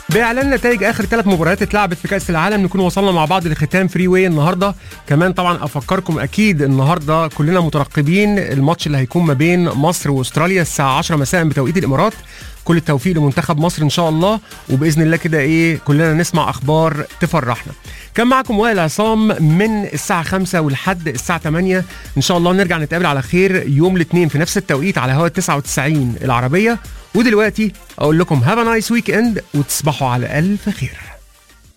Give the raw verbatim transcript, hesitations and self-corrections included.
باعلان نتائج اخر ثلاث مباريات اتلعبت في كاس العالم نكون وصلنا مع بعض لختام فري واي النهارده. كمان طبعا افكركم اكيد النهارده كلنا مترقبين الماتش اللي هيكون ما بين مصر واستراليا الساعه عشرة مساء بتوقيت الامارات. كل التوفيق لمنتخب مصر ان شاء الله، وباذن الله كده ايه كلنا نسمع اخبار تفرحنا. كان معكم وائل عصام من الساعه خمسة ولحد الساعه ثمانية. ان شاء الله نرجع نتقابل على خير يوم الاثنين في نفس التوقيت على هوا تسعة وتسعين العربيه. ودلوقتي اقول لكم هاف ا نايس ويك اند وتصبحوا على الف خير.